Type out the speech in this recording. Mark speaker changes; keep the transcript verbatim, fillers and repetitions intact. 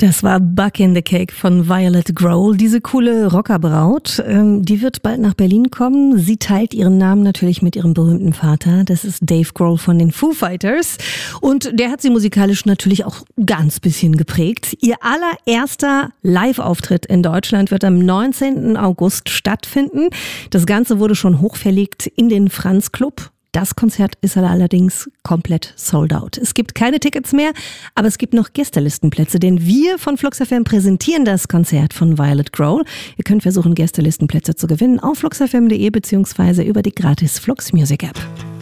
Speaker 1: Das war Buck in the Cake von Violet Grohl. Diese coole Rockerbraut, ähm, die wird bald nach Berlin kommen. Sie teilt ihren Namen natürlich mit ihrem berühmten Vater. Das ist Dave Grohl von den Foo Fighters. Und der hat sie musikalisch natürlich auch ganz bisschen geprägt. Ihr allererster Live-Auftritt in Deutschland wird am neunzehnten August stattfinden. Das Ganze wurde schon hochverlegt in den Franz Club. Das Konzert ist allerdings komplett sold out. Es gibt keine Tickets mehr, aber es gibt noch Gästelistenplätze, denn wir von Flux F M präsentieren das Konzert von Violet Grohl. Ihr könnt versuchen, Gästelistenplätze zu gewinnen auf flux f m punkt d e beziehungsweise über die gratis Flux Music App.